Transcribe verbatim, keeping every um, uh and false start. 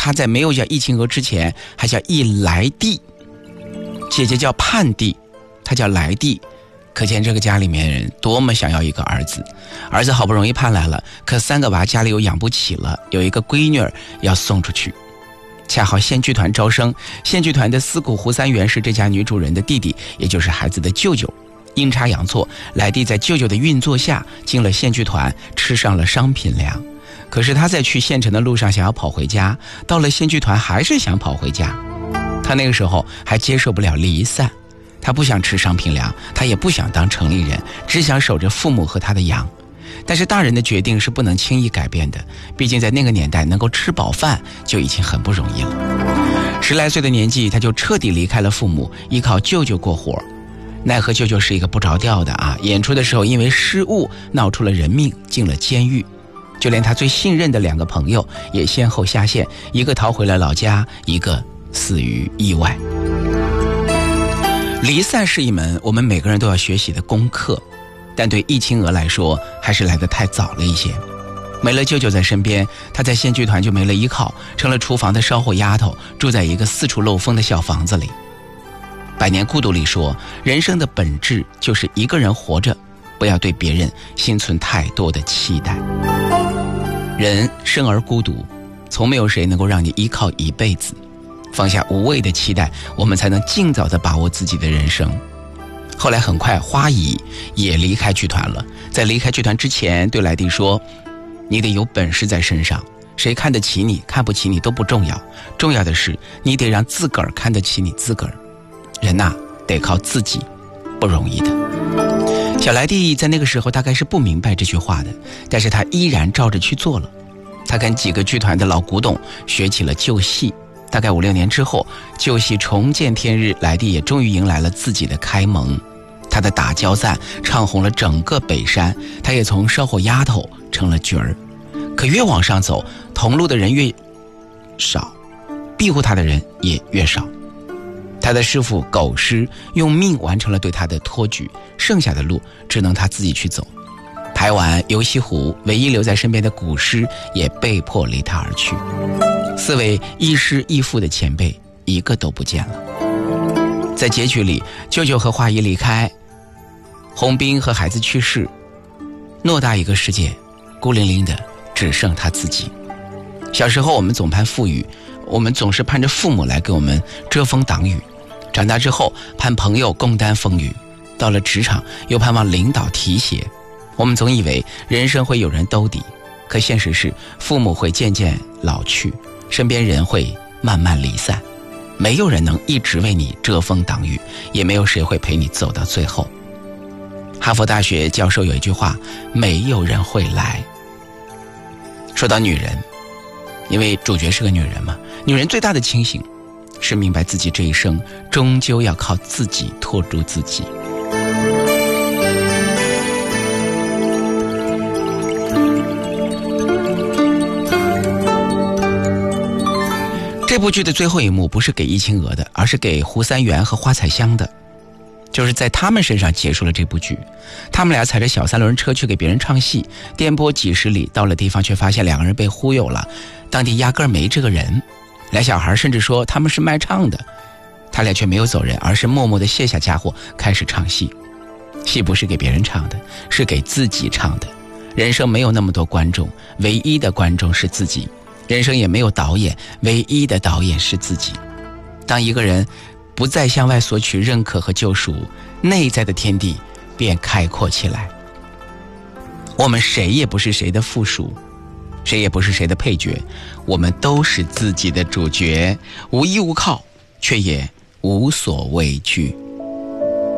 他在没有叫易清娥之前还叫易来娣，姐姐叫盼娣，他叫来娣。可见这个家里面人多么想要一个儿子，儿子好不容易盼来了，可三个娃家里又养不起了，有一个闺女儿要送出去。恰好县剧团招生，县剧团的司苦胡三元是这家女主人的弟弟，也就是孩子的舅舅。阴差阳错，来娣在舅舅的运作下进了县剧团，吃上了商品粮。可是他在去县城的路上想要跑回家，到了县剧团还是想跑回家。他那个时候还接受不了离散，他不想吃商品粮，他也不想当城里人，只想守着父母和他的羊。但是大人的决定是不能轻易改变的，毕竟在那个年代能够吃饱饭就已经很不容易了。十来岁的年纪，他就彻底离开了父母，依靠舅舅过活。奈何舅舅是一个不着调的啊，演出的时候因为失误闹出了人命，进了监狱。就连他最信任的两个朋友也先后下线，一个逃回了老家，一个死于意外。离散是一门我们每个人都要学习的功课，但对易清娥来说还是来得太早了一些。没了舅舅在身边，她在县剧团就没了依靠，成了厨房的烧火丫头，住在一个四处漏风的小房子里。百年孤独里说，人生的本质就是一个人活着，不要对别人心存太多的期待。人生而孤独，从没有谁能够让你依靠一辈子。放下无谓的期待，我们才能尽早地把握自己的人生。后来很快花姨也离开剧团了，在离开剧团之前对来娣说，你得有本事在身上，谁看得起你看不起你都不重要，重要的是你得让自个儿看得起你自个儿。人呐、啊、得靠自己，不容易的。小来娣在那个时候大概是不明白这句话的，但是她依然照着去做了。她跟几个剧团的老古董学起了旧戏，大概五六年之后，旧戏重见天日，来娣也终于迎来了自己的开蒙。她的打交赞唱红了整个北山，她也从烧火丫头成了角儿。可越往上走，同路的人越少，庇护她的人也越少。他的师傅狗师用命完成了对他的托举，剩下的路只能他自己去走。排完游西湖，唯一留在身边的古师也被迫离他而去。四位亦师亦父的前辈一个都不见了。在结局里，舅舅和华姨离开，洪斌和孩子去世，偌大一个世界，孤零零的只剩他自己。小时候我们总盼富裕，我们总是盼着父母来给我们遮风挡雨，长大之后盼朋友共担风雨，到了职场又盼望领导提携。我们总以为人生会有人兜底，可现实是父母会渐渐老去，身边人会慢慢离散，没有人能一直为你遮风挡雨，也没有谁会陪你走到最后。哈佛大学教授有一句话，没有人会来。说到女人，因为主角是个女人嘛，女人最大的清醒是明白自己这一生终究要靠自己拖住自己。这部剧的最后一幕不是给易清娥的，而是给胡三元和花彩香的，就是在他们身上结束了这部剧。他们俩踩着小三轮车去给别人唱戏，颠簸几十里，到了地方却发现两个人被忽悠了，当地压根儿没这个人。俩小孩甚至说他们是卖唱的，他俩却没有走人，而是默默地卸下家伙开始唱戏。戏不是给别人唱的，是给自己唱的。人生没有那么多观众，唯一的观众是自己。人生也没有导演，唯一的导演是自己。当一个人不再向外索取认可和救赎，内在的天地便开阔起来。我们谁也不是谁的附属，谁也不是谁的配角，我们都是自己的主角，无依无靠，却也无所畏惧。